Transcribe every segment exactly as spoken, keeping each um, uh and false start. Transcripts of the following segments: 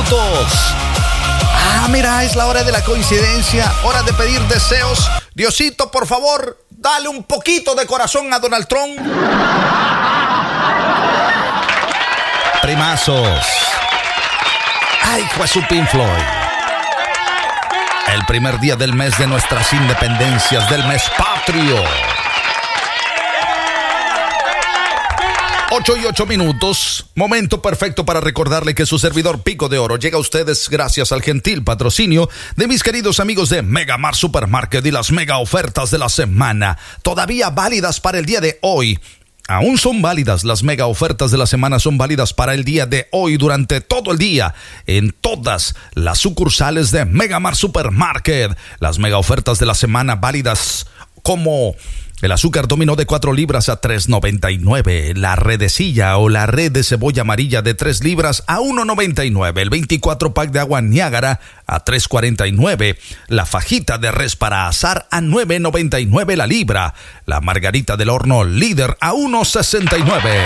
minutos. Ah, mira, es la hora de la coincidencia, hora de pedir deseos. Diosito, por favor, dale un poquito de corazón a Donald Trump. Primazos. Ay, fue su Pink Floyd. El primer día del mes de nuestras independencias, del mes patrio. Ocho y ocho minutos, momento perfecto para recordarle que su servidor Pico de Oro llega a ustedes gracias al gentil patrocinio de mis queridos amigos de Megamart Supermarket y las mega ofertas de la semana, todavía válidas para el día de hoy. Aún son válidas, las mega ofertas de la semana son válidas para el día de hoy durante todo el día en todas las sucursales de Megamart Supermarket. Las mega ofertas de la semana válidas como el azúcar dominó de cuatro libras a tres noventa y nueve, la redecilla o la red de cebolla amarilla de tres libras a uno noventa y nueve, el veinticuatro pack de agua Niágara a tres cuarenta y nueve, la fajita de res para asar a nueve noventa y nueve la libra, la margarita del horno líder a uno sesenta y nueve.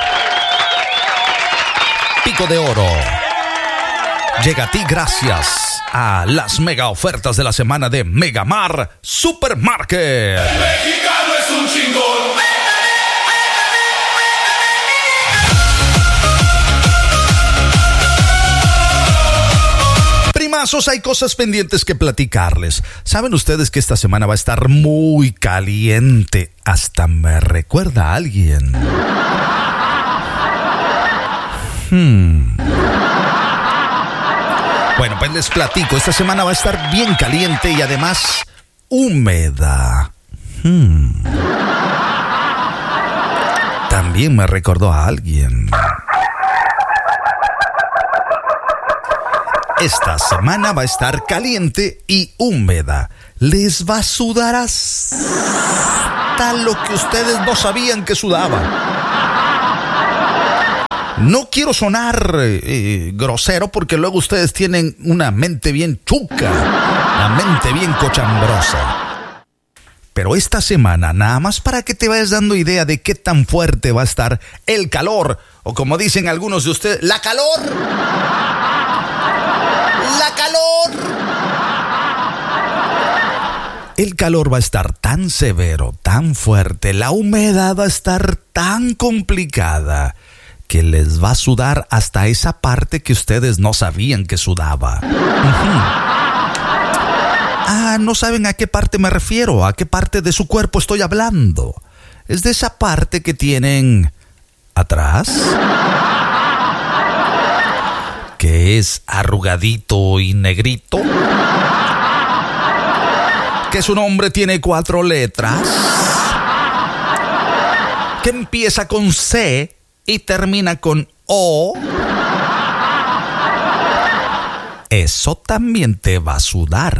Pico de Oro llega a ti gracias a las mega ofertas de la semana de Megamart Supermarket. El mexicano es un chingón. Primazos, hay cosas pendientes que platicarles. Saben ustedes que esta semana va a estar muy caliente. Hasta me recuerda a alguien. Hmm... Bueno, pues les platico, esta semana va a estar bien caliente y además húmeda. Hmm. También me recordó a alguien. Esta semana va a estar caliente y húmeda. Les va a sudar hasta lo que ustedes no sabían que sudaba. No quiero sonar eh, grosero porque luego ustedes tienen una mente bien chuca, una mente bien cochambrosa. Pero esta semana, nada más para que te vayas dando idea de qué tan fuerte va a estar el calor, o como dicen algunos de ustedes, la calor. La calor. El calor va a estar tan severo, tan fuerte, la humedad va a estar tan complicada que les va a sudar hasta esa parte que ustedes no sabían que sudaba. Uh-huh. Ah, no saben a qué parte me refiero, a qué parte de su cuerpo estoy hablando. Es de esa parte que tienen atrás, que es arrugadito y negrito, que su nombre tiene cuatro letras, que empieza con C y termina con O. Eso también te va a sudar.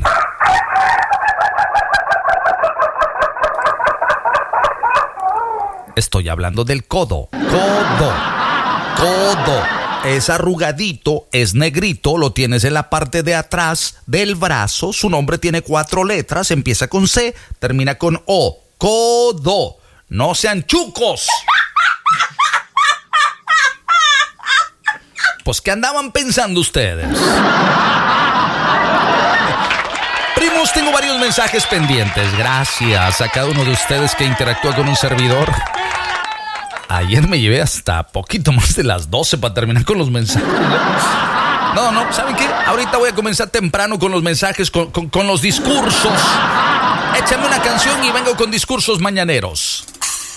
Estoy hablando del codo. Codo. Codo. Es arrugadito, es negrito, lo tienes en la parte de atrás del brazo. Su nombre tiene cuatro letras, empieza con C, termina con O. Codo. No sean chucos. Pues, ¿qué andaban pensando ustedes? Primos, tengo varios mensajes pendientes. Gracias a cada uno de ustedes que interactúa con un servidor. Ayer me llevé hasta poquito más de las doce para terminar con los mensajes. No, no, ¿saben qué? Ahorita voy a comenzar temprano con los mensajes, con, con, con los discursos. Échame una canción y vengo con discursos mañaneros.